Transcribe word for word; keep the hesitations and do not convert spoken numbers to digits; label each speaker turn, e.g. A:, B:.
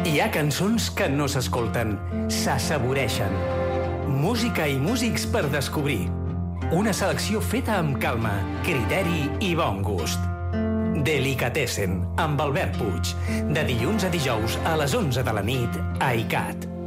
A: Hi ha cançons que no s'escolten, s'assaboreixen. Música i músics per descobrir. Una selecció feta amb calma, criteri i bon gust. Delicatessen, amb Albert Puig. De dilluns a dijous a les onze de la nit a ICAT.